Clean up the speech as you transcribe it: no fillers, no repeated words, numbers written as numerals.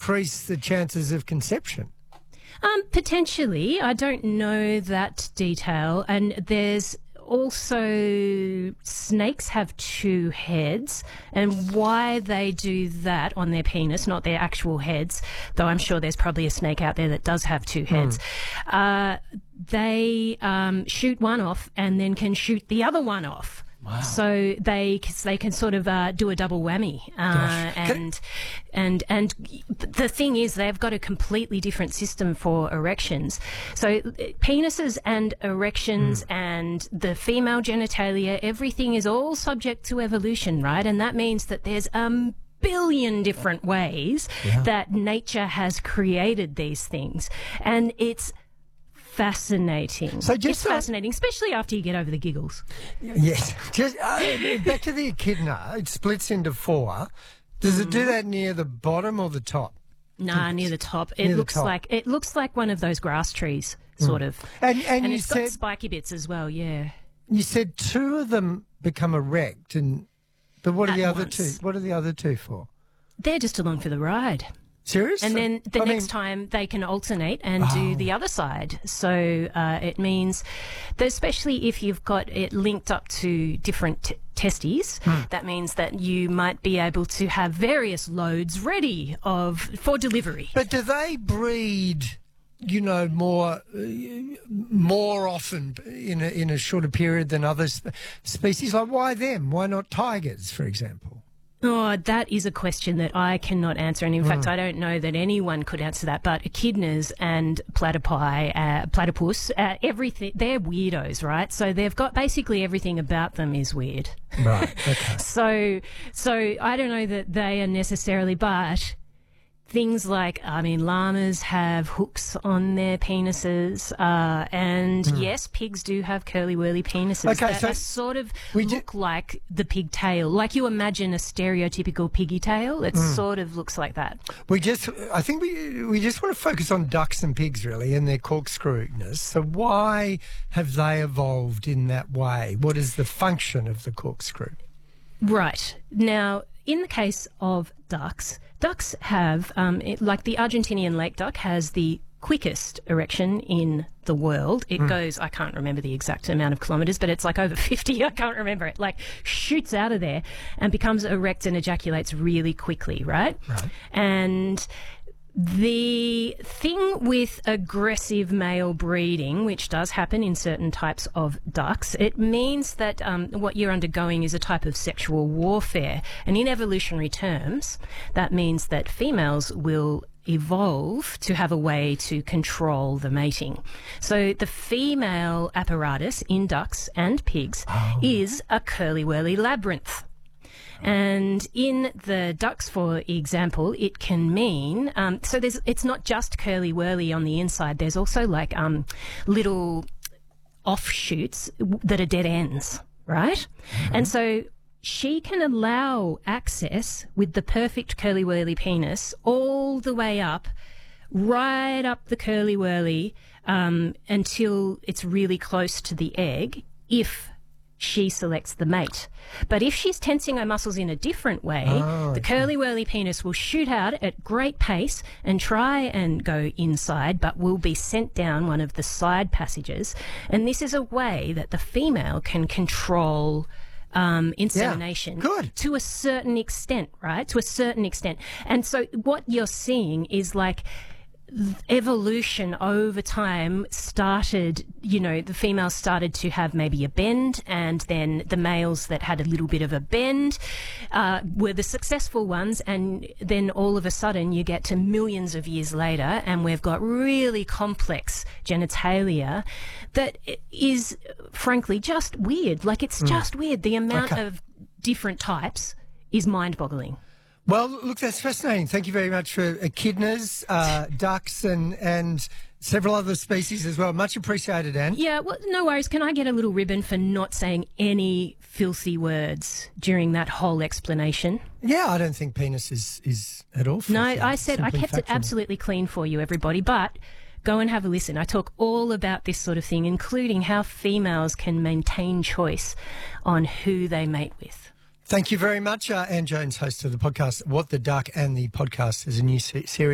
increase the chances of conception? Potentially. I don't know that detail. And there's also snakes have two heads, and why they do that on their penis, not their actual heads, though I'm sure there's probably a snake out there that does have two heads. They shoot one off and then can shoot the other one off. Wow. So they can sort of do a double whammy, and the thing is they've got a completely different system for erections. So penises and erections and the female genitalia, everything is all subject to evolution, right? And that means that there's billion different ways that nature has created these things, and it's fascinating. So it's fascinating, especially after you get over the giggles. Yes. Just back to the echidna. It splits into four. Does it do that near the bottom or the top? Nah, near the top. It looks like one of those grass trees, sort of. And it's got spiky bits as well. Yeah. You said two of them become erect, but what are the other two? What are the other two for? They're just along for the ride. Seriously? And then the next time they can alternate and do the other side. So it means that especially if you've got it linked up to different testes, that means that you might be able to have various loads ready for delivery. But do they breed, more often in a shorter period than other species? Like, why them? Why not tigers, for example? Oh, that is a question that I cannot answer. And in fact, I don't know that anyone could answer that. But echidnas and platypus, everything, they're weirdos, right? So they've got basically everything about them is weird. Right, okay. So I don't know that they are necessarily, but things like, llamas have hooks on their penises, and yes, pigs do have curly-whirly penises that sort of look like the pigtail. Like you imagine a stereotypical piggy tail, it sort of looks like that. I think we just want to focus on ducks and pigs, really, and their corkscrewness. So why have they evolved in that way? What is the function of the corkscrew? Right. Now, in the case of ducks have, like the Argentinian lake duck has the quickest erection in the world. It goes, I can't remember the exact amount of kilometres, but it's like over 50, I can't remember it, like shoots out of there and becomes erect and ejaculates really quickly, right? And the thing with aggressive male breeding, which does happen in certain types of ducks, it means that what you're undergoing is a type of sexual warfare. And in evolutionary terms, that means that females will evolve to have a way to control the mating. So the female apparatus in ducks and pigs is a curly-whirly labyrinth. And in the ducks, for example, it can mean, it's not just curly-whirly on the inside, there's also like little offshoots that are dead ends, right? And so she can allow access with the perfect curly-whirly penis all the way up, right up the curly-whirly until it's really close to the egg, if she selects the mate. But if she's tensing her muscles in a different way, the curly-whirly penis will shoot out at great pace and try and go inside, but will be sent down one of the side passages. And this is a way that the female can control insemination to a certain extent, right? To a certain extent. And so what you're seeing is like evolution over time started, the females started to have maybe a bend, and then the males that had a little bit of a bend were the successful ones, and then all of a sudden you get to millions of years later and we've got really complex genitalia that is frankly just weird. Like it's just weird. The amount of different types is mind-boggling. Well, look, that's fascinating. Thank you very much for echidnas, ducks, and several other species as well. Much appreciated, Anne. Yeah, well, no worries. Can I get a little ribbon for not saying any filthy words during that whole explanation? Yeah, I don't think penis is at all filthy. No, I said I kept it absolutely clean for you, everybody, but go and have a listen. I talk all about this sort of thing, including how females can maintain choice on who they mate with. Thank you very much. Anne Jones, host of the podcast What the Duck, and the podcast is a new series.